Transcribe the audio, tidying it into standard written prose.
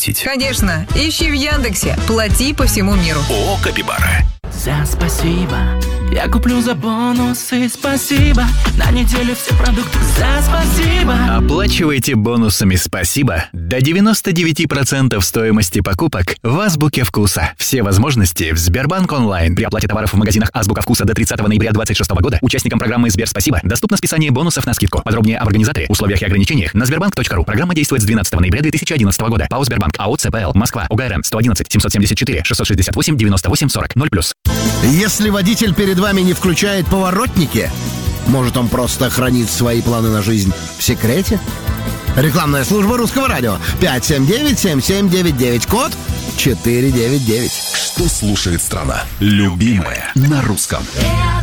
платить? Конечно. Ищи в Яндексе. Плати по всему миру. ООО «Капибара». За спасибо. Я куплю за бонусы, спасибо. На неделю все продукты за спасибо. Оплачивайте бонусами «Спасибо» до 99% стоимости покупок в «Азбуке вкуса». Все возможности в Сбербанк онлайн. При оплате товаров в магазинах «Азбука вкуса» до 30 ноября 2026 года участникам программы «Сбер Спасибо» доступно списание бонусов на скидку. Подробнее об организаторе, условиях и ограничениях на sberbank.ru. Программа действует с 12 ноября 2011 года. ПАО «Сбербанк». АО «ЦПЛ». Москва. УГРН 111 774 668 98 40 0+. Если водитель перед вами не включает поворотники, может, он просто хранит свои планы на жизнь в секрете? Рекламная служба Русского радио. 579-7799. Код 499. Что слушает страна? Любимая на русском.